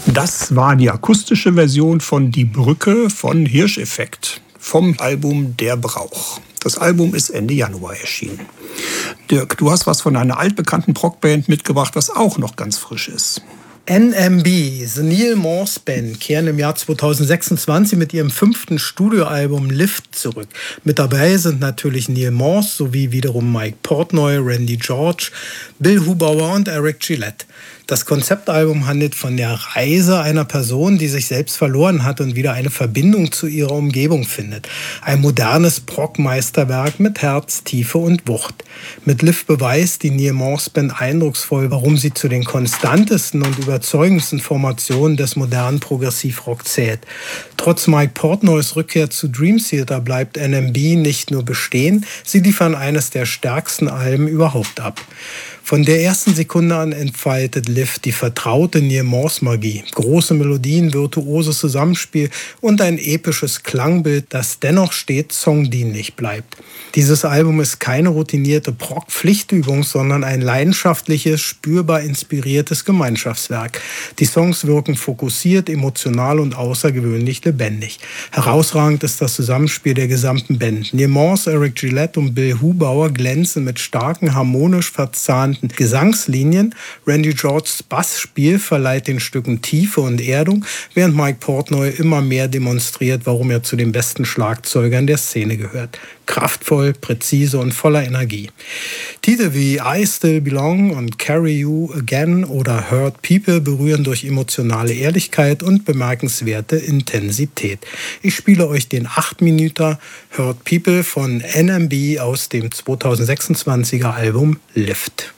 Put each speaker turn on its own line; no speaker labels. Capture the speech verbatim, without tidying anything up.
Das war die akustische Version von Die Brücke von Hirscheffekt vom Album Der Brauch. Das Album ist Ende Januar erschienen. Dirk, du hast was von einer altbekannten Prog-Band mitgebracht, was auch noch ganz frisch ist.
N M B, The Neil Morse Band, kehren im Jahr zweitausendsechsundzwanzig mit ihrem fünften Studioalbum Lift zurück. Mit dabei sind natürlich Neil Morse sowie wiederum Mike Portnoy, Randy George, Bill Hubauer und Eric Gillette. Das Konzeptalbum handelt von der Reise einer Person, die sich selbst verloren hat und wieder eine Verbindung zu ihrer Umgebung findet. Ein modernes Prog-Meisterwerk mit Herz, Tiefe und Wucht. Mit Lift beweist die Neil Morse Band eindrucksvoll, warum sie zu den konstantesten und überzeugendsten Formationen des modernen Progressivrock zählt. Trotz Mike Portnoys Rückkehr zu Dream Theater bleibt N M B nicht nur bestehen, sie liefern eines der stärksten Alben überhaupt ab. Von der ersten Sekunde an entfaltet Lift die vertraute Neil Morse Magie. Große Melodien, virtuoses Zusammenspiel und ein episches Klangbild, das dennoch stets songdienlich bleibt. Dieses Album ist keine routinierte Prog-Pflichtübung, sondern ein leidenschaftliches, spürbar inspiriertes Gemeinschaftswerk. Die Songs wirken fokussiert, emotional und außergewöhnlich lebendig. Herausragend ist das Zusammenspiel der gesamten Band. Neil Morse, Eric Gillette und Bill Hubauer glänzen mit starken, harmonisch verzahnten Gesangslinien. Randy Georges Bassspiel verleiht den Stücken Tiefe und Erdung, während Mike Portnoy immer mehr demonstriert, warum er zu den besten Schlagzeugern der Szene gehört. Kraftvoll, präzise und voller Energie. Titel wie I Still Belong und Carry You Again oder Hurt People berühren durch emotionale Ehrlichkeit und bemerkenswerte Intensität. Ich spiele euch den acht Minuten Hurt People von N M B aus dem zweitausendsechsundzwanziger Album Lift.